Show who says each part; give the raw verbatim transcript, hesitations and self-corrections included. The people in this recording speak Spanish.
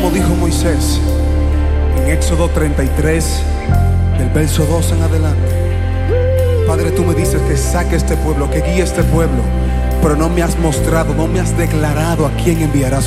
Speaker 1: como dijo Moisés en Éxodo treinta y tres, del verso dos en adelante. Padre, tú me dices que saque este pueblo, que guíe este pueblo, pero no me has mostrado, no me has declarado a quién enviarás